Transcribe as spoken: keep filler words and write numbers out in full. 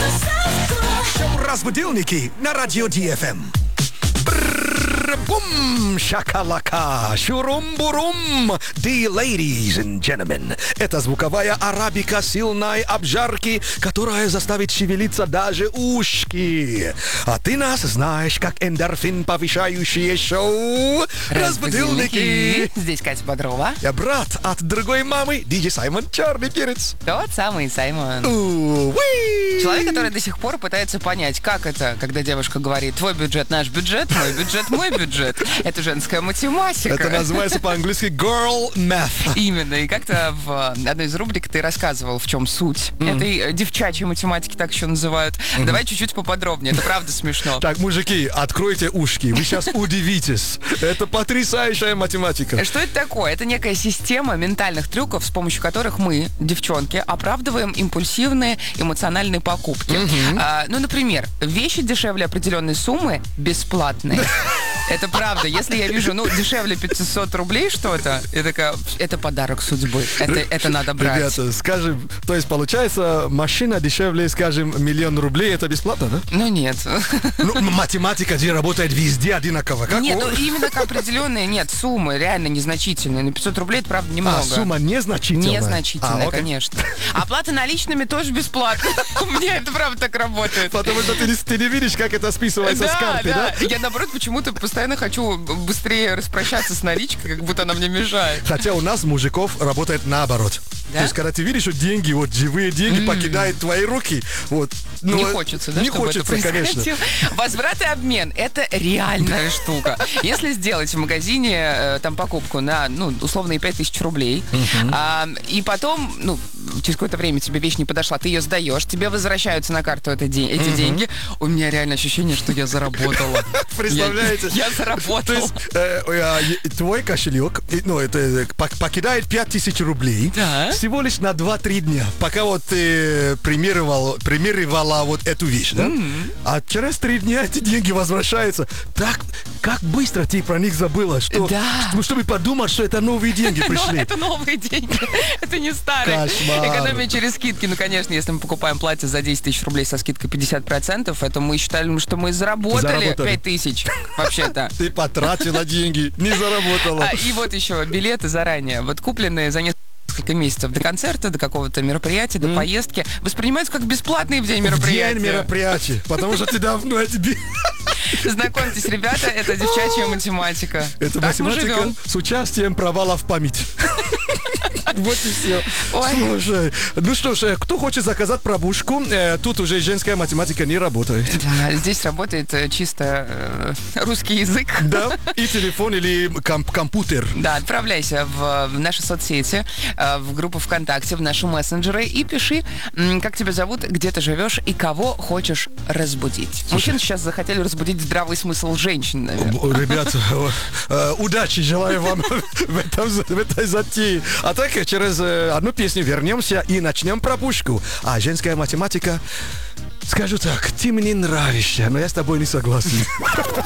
Шоу «Разбудилники» на радио Ди Эф Эм. Бум, шакалака, шурум-бурум, the ladies and gentlemen. Это звуковая арабика сильной обжарки, которая заставит шевелиться даже ушки. А ты нас знаешь, как эндорфин повышающее шоу «Разбудилники». Здесь Катя Бодрова. Я брат от другой мамы, диджей Саймон Черный Перец. Тот самый Саймон. У-уи. Человек, который до сих пор пытается понять, как это, когда девушка говорит: твой бюджет, наш бюджет, мой бюджет, мой бюджет. Это женская математика. Это называется по-английски girl math. Именно. И как-то в одной из рубрик ты рассказывал, в чем суть mm. этой девчачьей математики, так еще называют. Mm-hmm. Давай чуть-чуть поподробнее. Это правда смешно. Так, мужики, откройте ушки. Вы сейчас удивитесь. Это потрясающая математика. Что это такое? Это некая система ментальных трюков, с помощью которых мы, девчонки, оправдываем импульсивные эмоциональные покупки. Mm-hmm. А, ну, например, вещи дешевле определенной суммы бесплатные. Это правда. Если я вижу, ну, дешевле пятьсот рублей что-то, я такая: это подарок судьбы. Это, это надо брать. Ребята, скажем, то есть получается, машина дешевле, скажем, миллион рублей, это бесплатно, да? Ну, нет. Ну, математика же работает везде одинаково. Как нет, он? ну, именно как определенные, нет, суммы реально незначительные. На пятьсот рублей это, правда, немного. А, сумма незначительная? Незначительная, а, конечно. Оплата наличными тоже бесплатно. У меня это, правда, так работает. Потому что ты, ты не видишь, как это списывается да, с карты, да? да? Я, наоборот, почему-то постоянно хочу быстрее распрощаться с наличкой, как будто она мне мешает. Хотя у нас, мужиков, работает наоборот. Да? То есть, когда ты видишь, что деньги, вот живые деньги mm. покидают твои руки, вот. Ну, не хочется, да, не чтобы хочется, это конечно. Возврат и обмен – это реальная штука. Если сделать в магазине э, там покупку на, ну, условные пять тысяч рублей, uh-huh. а, и потом, ну, через какое-то время тебе вещь не подошла, ты ее сдаешь, тебе возвращаются на карту это де- эти uh-huh. деньги, у меня реально ощущение, что я заработала. Представляете? Я, я заработала. То есть, э, э, твой кошелек, ну, это покидает пять тысяч рублей, да? Всего лишь на два-три дня, пока вот ты примеривал, примеривала вот эту вещь, да? Mm-hmm. А через три дня эти деньги возвращаются. Так, как быстро ты про них забыла, что, да. что, чтобы подумать, что это новые деньги пришли. Это новые деньги, это не старые. Кошмар. Экономия через скидки. Ну, конечно, если мы покупаем платье за десять тысяч рублей со скидкой пятьдесят процентов, это мы считали, что мы заработали пять тысяч, вообще-то. Ты потратила деньги, не заработала. И вот еще билеты заранее, вот купленные за несколько несколько месяцев до концерта, до какого-то мероприятия, до mm. поездки, воспринимаются как бесплатные в день мероприятия. В день мероприятия, потому что ты давно эти... Знакомьтесь, ребята, это девчачья математика. Это математика с участием провала в память. Вот и все. Ой. Слушай, ну что ж, кто хочет заказать пробушку, э, тут уже женская математика не работает. Да, здесь работает чисто э, русский язык. Да, и телефон или комп- компьютер. Да, отправляйся в, в наши соцсети, э, в группу ВКонтакте, в наши мессенджеры и пиши, м, как тебя зовут, где ты живешь и кого хочешь разбудить. Мужчины сейчас захотели разбудить здравый смысл женщин, наверное. Ребята, удачи желаю вам в, этом, в этой затее. А так через одну песню вернемся и начнем пробушку. А женская математика, скажу так, ты мне нравишься, но я с тобой не согласен.